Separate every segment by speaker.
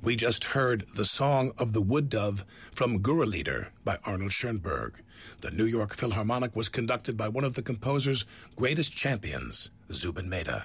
Speaker 1: We just heard The Song of the Wood Dove from Gurrelieder by Arnold Schoenberg. The New York Philharmonic was conducted by one of the composer's greatest champions, Zubin Mehta.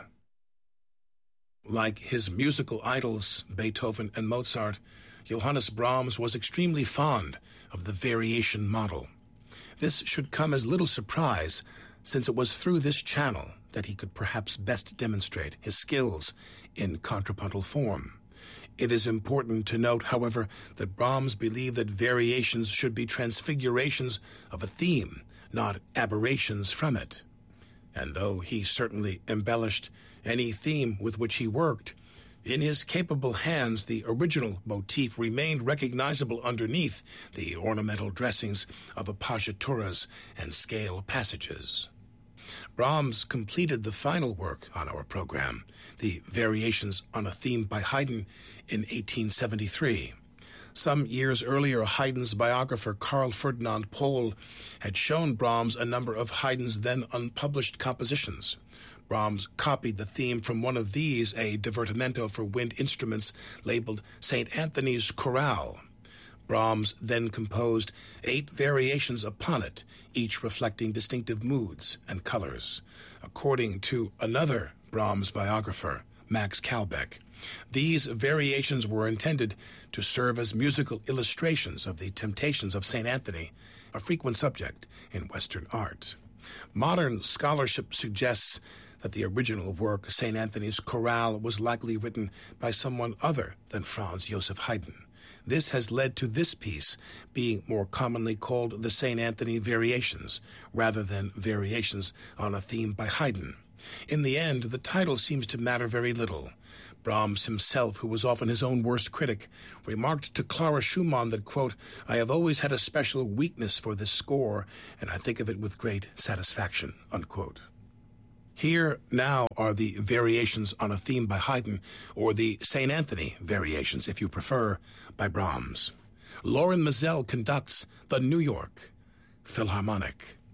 Speaker 1: Like his musical idols, Beethoven and Mozart, Johannes Brahms was extremely fond of the variation model. This should come as little surprise, since it was through this channel that he could perhaps best demonstrate his skills in contrapuntal form. It is important to note, however, that Brahms believed that variations should be transfigurations of a theme, not aberrations from it. And though he certainly embellished any theme with which he worked, in his capable hands the original motif remained recognizable underneath the ornamental dressings of appoggiaturas and scale passages. Brahms completed the final work on our program, the Variations on a Theme by Haydn, in 1873. Some years earlier, Haydn's biographer Carl Ferdinand Pohl had shown Brahms a number of Haydn's then unpublished compositions. Brahms copied the theme from one of these, a divertimento for wind instruments labeled St. Anthony's Chorale. Brahms then composed 8 variations upon it, each reflecting distinctive moods and colors. According to another Brahms biographer, Max Kalbeck, these variations were intended to serve as musical illustrations of the temptations of St. Anthony, a frequent subject in Western art. Modern scholarship suggests that the original work, St. Anthony's Chorale, was likely written by someone other than Franz Joseph Haydn. This has led to this piece being more commonly called the St. Anthony Variations, rather than Variations on a Theme by Haydn. In the end, the title seems to matter very little. Brahms himself, who was often his own worst critic, remarked to Clara Schumann that, quote, "I have always had a special weakness for this score, and I think of it with great satisfaction," unquote. Here now are the Variations on a Theme by Haydn, or the St. Anthony Variations, if you prefer, by Brahms. Lorin Maazel conducts the New York Philharmonic.